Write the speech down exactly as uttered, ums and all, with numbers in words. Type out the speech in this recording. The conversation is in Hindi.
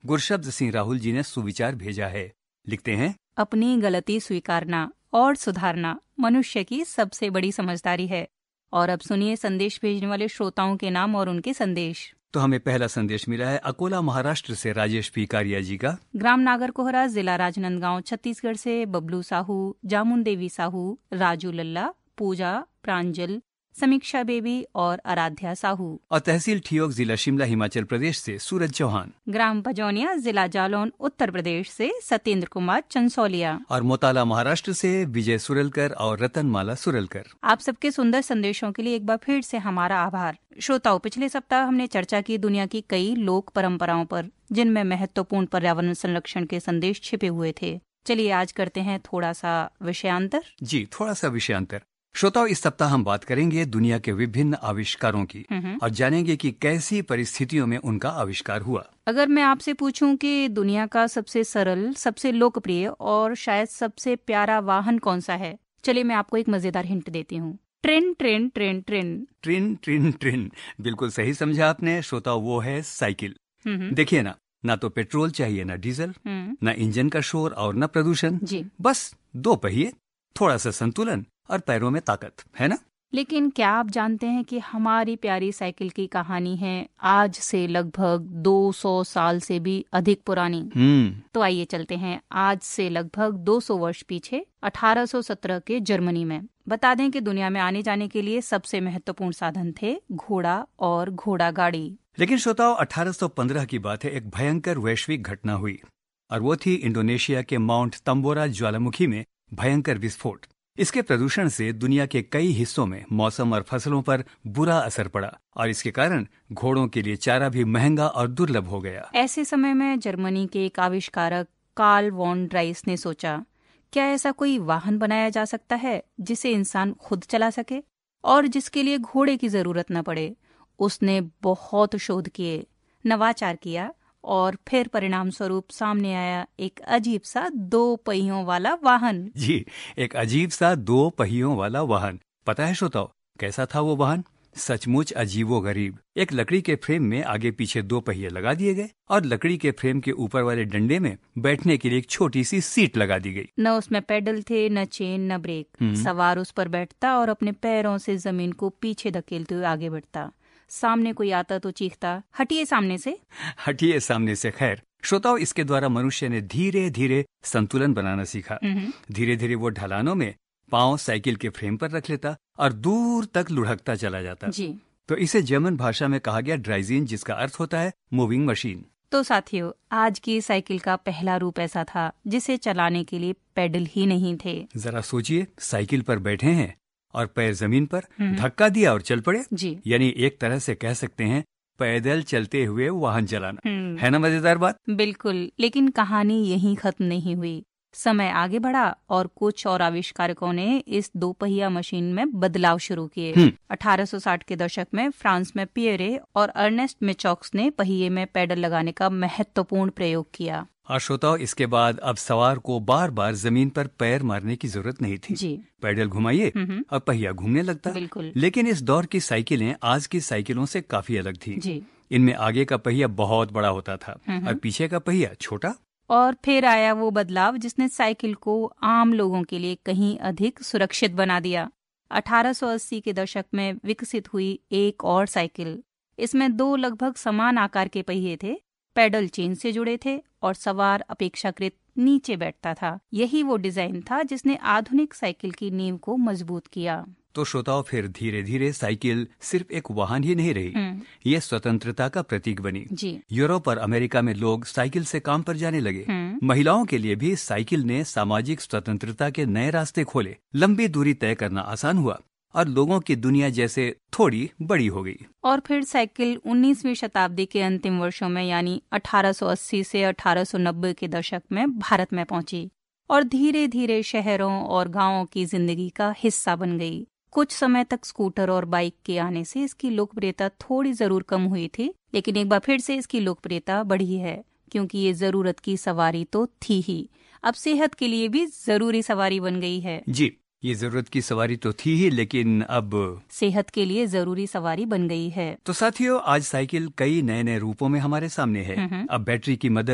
गुरशब्द सिंह राहुल जी ने सुविचार भेजा है। लिखते हैं, अपनी गलती स्वीकारना और सुधारना मनुष्य की सबसे बड़ी समझदारी है। और अब सुनिए संदेश भेजने वाले श्रोताओं के नाम और उनके संदेश। तो हमें पहला संदेश मिला है अकोला महाराष्ट्र से राजेश पी कारिया जी का। ग्राम नागरकोहरा, जिला राजनांदगांव, छत्तीसगढ़ से बबलू साहू, जामुन देवी साहू, राजू लल्ला, पूजा, प्रांजल, समीक्षा बेबी और आराध्या साहू। और तहसील ठियोग, जिला शिमला, हिमाचल प्रदेश से सूरज चौहान। ग्राम पजौनिया, जिला जालौन, उत्तर प्रदेश से सत्येंद्र कुमार चंसौलिया। और मोताला महाराष्ट्र से विजय सुरलकर और रतनमाला सुरलकर। आप सबके सुंदर संदेशों के लिए एक बार फिर से हमारा आभार। श्रोताओं, पिछले सप्ताह हमने चर्चा की दुनिया की कई लोक परंपराओं पर, जिनमें महत्वपूर्ण पर्यावरण संरक्षण के संदेश छिपे हुए थे। चलिए आज करते हैं थोड़ा सा विषयांतर। जी, थोड़ा सा विषयांतर। श्रोताओं, इस सप्ताह हम बात करेंगे दुनिया के विभिन्न आविष्कारों की और जानेंगे कि कैसी परिस्थितियों में उनका आविष्कार हुआ। अगर मैं आपसे पूछूं कि दुनिया का सबसे सरल, सबसे लोकप्रिय और शायद सबसे प्यारा वाहन कौन सा है, चलिए मैं आपको एक मजेदार हिंट देती हूँ। Train train train train train train train बिल्कुल सही समझा आपने। श्रोताओं, वो है साइकिल। देखिए ना, ना तो पेट्रोल चाहिए, ना डीजल, ना इंजन का शोर और न प्रदूषण। बस दो पहिए, थोड़ा सा संतुलन और पैरों में ताकत, है ना? लेकिन क्या आप जानते हैं कि हमारी प्यारी साइकिल की कहानी है आज से लगभग दो सौ साल से भी अधिक पुरानी। तो आइए चलते हैं आज से लगभग दो सौ वर्ष पीछे, अठारह सौ सत्रह के जर्मनी में। बता दें कि दुनिया में आने जाने के लिए सबसे महत्वपूर्ण साधन थे घोड़ा और घोड़ा गाड़ी। लेकिन श्रोताओं, अठारह सौ पंद्रह की बात है, एक भयंकर वैश्विक घटना हुई और वो थी इंडोनेशिया के माउंट तंबोरा ज्वालामुखी में भयंकर विस्फोट। इसके प्रदूषण से दुनिया के कई हिस्सों में मौसम और फसलों पर बुरा असर पड़ा और इसके कारण घोड़ों के लिए चारा भी महंगा और दुर्लभ हो गया। ऐसे समय में जर्मनी के एक आविष्कारक कार्ल वॉन ड्राइस ने सोचा, क्या ऐसा कोई वाहन बनाया जा सकता है जिसे इंसान खुद चला सके और जिसके लिए घोड़े की जरूरत न पड़े। उसने बहुत शोध किए, नवाचार किया और फिर परिणाम स्वरूप सामने आया एक अजीब सा दो पहियों वाला वाहन। जी, एक अजीब सा दो पहियों वाला वाहन। पता है श्रोताओ, कैसा था वो वाहन? सचमुच अजीबो गरीब। एक लकड़ी के फ्रेम में आगे पीछे दो पहिए लगा दिए गए और लकड़ी के फ्रेम के ऊपर वाले डंडे में बैठने के लिए एक छोटी सी सीट लगा दी गई। न उसमें पेडल थे, न चेन, न ब्रेक। सवार उस पर बैठता और अपने पैरों से जमीन को पीछे धकेलते हुए आगे बढ़ता। सामने कोई आता तो चीखता, हटिए सामने से, हटिए सामने से। खैर श्रोताओं, इसके द्वारा मनुष्य ने धीरे धीरे संतुलन बनाना सीखा। धीरे धीरे वो ढलानों में पांव साइकिल के फ्रेम पर रख लेता और दूर तक लुढ़कता चला जाता। जी। तो इसे जर्मन भाषा में कहा गया ड्राइजिन, जिसका अर्थ होता है मूविंग मशीन। तो साथियों, आज की साइकिल का पहला रूप ऐसा था जिसे चलाने के लिए पेडल ही नहीं थे। जरा सोचिए, साइकिल पर बैठे हैं और पैर जमीन पर, धक्का दिया और चल पड़े। जी। यानी एक तरह से कह सकते हैं पैदल चलते हुए वाहन चलाना। है ना मजेदार बात? बिल्कुल। लेकिन कहानी यहीं खत्म नहीं हुई। समय आगे बढ़ा और कुछ और आविष्कारकों ने इस दो पहिया मशीन में बदलाव शुरू किए। अठारह सौ साठ के दशक में फ्रांस में पियरे और अर्नेस्ट मेचॉक्स ने पहिए में पेडल लगाने का महत्वपूर्ण प्रयोग किया। और श्रोताओं, इसके बाद अब सवार को बार बार जमीन पर पैर मारने की जरूरत नहीं थी। जी। पैडल घुमाइए और पहिया घूमने लगता। बिल्कुल। लेकिन इस दौर की साइकिलें आज की साइकिलों से काफी अलग थी। जी। इनमें आगे का पहिया बहुत बड़ा होता था और पीछे का पहिया छोटा। और फिर आया वो बदलाव जिसने साइकिल को आम लोगों के लिए कहीं अधिक सुरक्षित बना दिया। अठारह सौ अस्सी के दशक में विकसित हुई एक और साइकिल। इसमें दो लगभग समान आकार के पहिए थे, पेडल चेन से जुड़े थे और सवार अपेक्षाकृत नीचे बैठता था। यही वो डिजाइन था जिसने आधुनिक साइकिल की नींव को मजबूत किया। तो श्रोताओं, फिर धीरे धीरे साइकिल सिर्फ एक वाहन ही नहीं रही, ये स्वतंत्रता का प्रतीक बनी। जी। यूरोप और अमेरिका में लोग साइकिल से काम पर जाने लगे। महिलाओं के लिए भी साइकिल ने सामाजिक स्वतंत्रता के नए रास्ते खोले। लंबी दूरी तय करना आसान हुआ और लोगों की दुनिया जैसे थोड़ी बड़ी हो गई। और फिर साइकिल उन्नीसवीं शताब्दी के अंतिम वर्षों में यानी अठारह सौ अस्सी से अठारह सौ नब्बे के दशक में भारत में पहुंची और धीरे धीरे शहरों और गांवों की जिंदगी का हिस्सा बन गई। कुछ समय तक स्कूटर और बाइक के आने से इसकी लोकप्रियता थोड़ी जरूर कम हुई थी, लेकिन एक बार फिर से इसकी लोकप्रियता बढ़ी है क्योंकि ये जरूरत की सवारी तो थी ही, अब सेहत के लिए भी जरूरी सवारी बन गई है। जी, ये जरूरत की सवारी तो थी ही, लेकिन अब सेहत के लिए जरूरी सवारी बन गई है। तो साथियों, आज साइकिल कई नए नए रूपों में हमारे सामने है। अब बैटरी की मदद